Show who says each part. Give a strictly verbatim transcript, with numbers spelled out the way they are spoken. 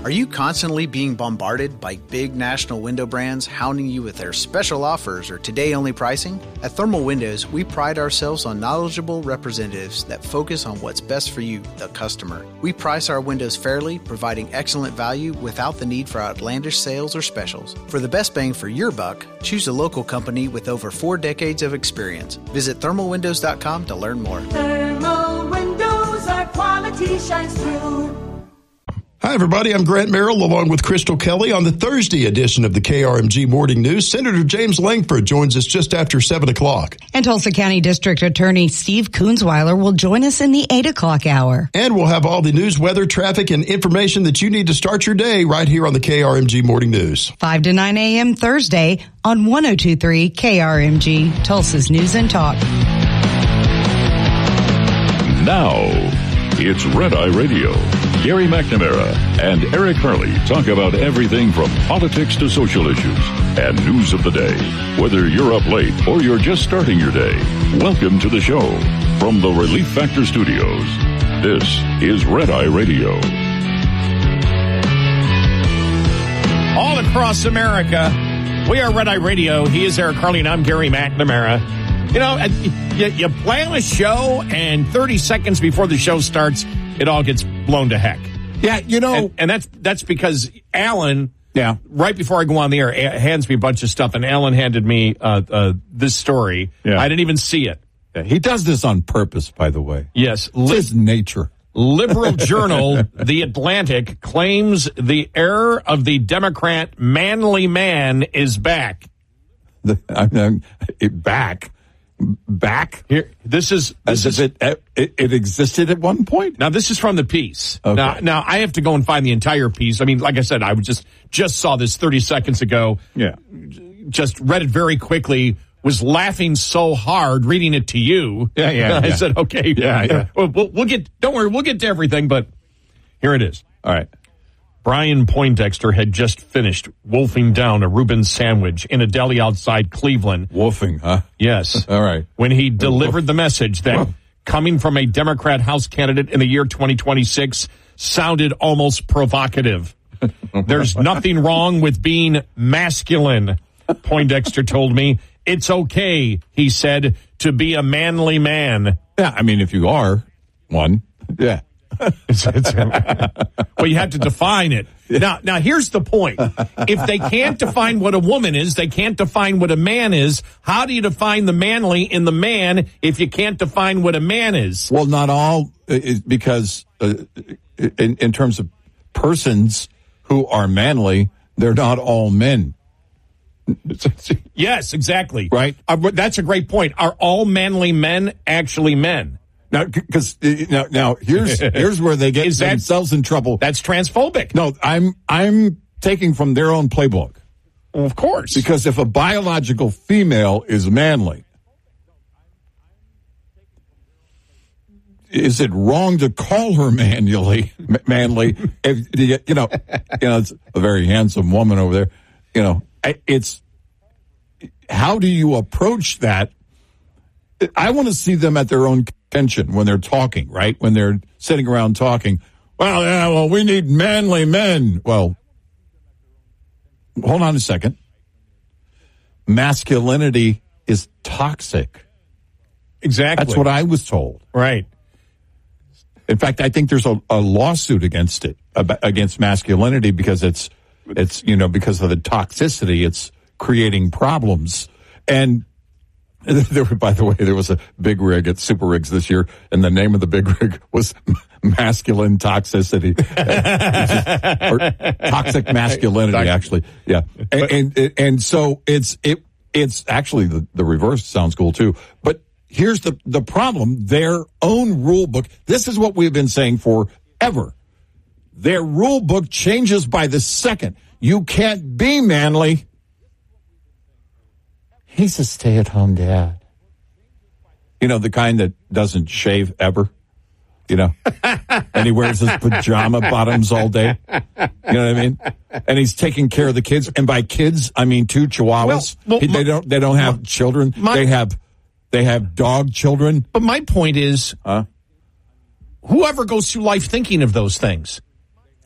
Speaker 1: Are you constantly being bombarded by big national window brands hounding you with their special offers or today-only pricing? At Thermal Windows, we pride ourselves on knowledgeable representatives that focus on what's best for you, the customer. We price our windows fairly, providing excellent value without the need for outlandish sales or specials. For the best bang for your buck, choose a local company with over four decades of experience. Visit thermal windows dot com to learn more.
Speaker 2: Thermal Windows, our quality shines through.
Speaker 3: Hi, everybody. I'm Grant Merrill, along with Crystal Kelly. On the Thursday edition of the K R M G Morning News, Senator James Langford joins us just after seven o'clock.
Speaker 4: And Tulsa County District Attorney Steve Kunzweiler will join us in the eight o'clock hour.
Speaker 3: And we'll have all the news, weather, traffic, and information that you need to start your day right here on the K R M G Morning News.
Speaker 4: five to nine a.m. Thursday on one oh two point three K R M G, Tulsa's News and Talk.
Speaker 5: Now, it's Red Eye Radio. Gary McNamara and Eric Hurley talk about everything from politics to social issues and news of the day. Whether you're up late or you're just starting your day, welcome to the show. From the Relief Factor Studios, this is Red Eye Radio.
Speaker 6: All across America, we are Red Eye Radio. He is Eric Hurley and I'm Gary McNamara. You know, you, you plan a show and thirty seconds before the show starts, it all gets blown to heck.
Speaker 7: Yeah, you know.
Speaker 6: And, and that's that's because Alan,
Speaker 7: yeah.
Speaker 6: right before I go on the air, hands me a bunch of stuff, and Alan handed me uh, uh, this story.
Speaker 7: Yeah.
Speaker 6: I didn't even see it.
Speaker 7: Yeah, he does this on purpose, by the way.
Speaker 6: Yes.
Speaker 7: It's his nature.
Speaker 6: Liberal journal, The Atlantic, claims the heir of the Democrat manly man is back.
Speaker 7: The, I mean, it, back? Back?
Speaker 6: Here, this is this
Speaker 7: as if it, it it existed at one point.
Speaker 6: Now this is from the piece.
Speaker 7: Okay.
Speaker 6: Now, now I have to go and find the entire piece. I mean, like I said, I just just saw this thirty seconds ago.
Speaker 7: Yeah,
Speaker 6: just read it very quickly. Was laughing so hard reading it to you.
Speaker 7: Yeah, yeah.
Speaker 6: I
Speaker 7: yeah.
Speaker 6: said, okay,
Speaker 7: yeah, yeah.
Speaker 6: We'll, we'll, we'll get. Don't worry, we'll get to everything. But here it is.
Speaker 7: All right.
Speaker 6: Brian Poindexter had just finished wolfing down a Reuben sandwich in a deli outside Cleveland.
Speaker 7: Wolfing, huh?
Speaker 6: Yes.
Speaker 7: All right.
Speaker 6: When he delivered the message that coming from a Democrat House candidate in the year twenty twenty-six sounded almost provocative. There's nothing wrong with being masculine, Poindexter told me. It's okay, he said, to be a manly man.
Speaker 7: Yeah, I mean, if you are one, yeah.
Speaker 6: it's, it's, well, you have to define it. Now, now here's the point. If they can't define what a woman is, they can't define what a man is. How do you define the manly in the man if you can't define what a man is?
Speaker 7: Well, not all, is because uh, in, in terms of persons who are manly, they're not all men.
Speaker 6: Yes, exactly.
Speaker 7: Right.
Speaker 6: Uh, that's a great point. Are all manly men actually men?
Speaker 7: Now, because now, now here's here's where they get
Speaker 6: Is that,
Speaker 7: themselves in trouble.
Speaker 6: That's transphobic.
Speaker 7: No, I'm I'm taking from their own playbook.
Speaker 6: Well, of course.
Speaker 7: Because if a biological female is manly, is it wrong to call her manually manly? If, you know, you know, it's a very handsome woman over there. You know, it's how do you approach that? I want to see them at their own convention when they're talking, right? When they're sitting around talking. Well, yeah, well, we need manly men. Well, hold on a second. Masculinity is toxic.
Speaker 6: Exactly.
Speaker 7: That's what I was told.
Speaker 6: Right.
Speaker 7: In fact, I think there's a, a lawsuit against it, against masculinity, because it's, it's, you know, because of the toxicity, it's creating problems. And there, by the way, there was a big rig at Super Rigs this year, and the name of the big rig was Masculine Toxicity. Or Toxic Masculinity, actually. Yeah. And, and, and so it's, it, it's actually the, the reverse sounds cool too. But here's the, the problem. Their own rule book. This is what we've been saying forever. Their rule book changes by the second. You can't be manly. He's a stay-at-home dad. You know, the kind that doesn't shave ever, you know, and he wears his pajama bottoms all day. You know what I mean? And he's taking care of the kids. And by kids, I mean two chihuahuas. Well, well, they don't, they don't have my, children. My, they have, they have dog children.
Speaker 6: But my point is,
Speaker 7: huh?
Speaker 6: Whoever goes through life thinking of those things,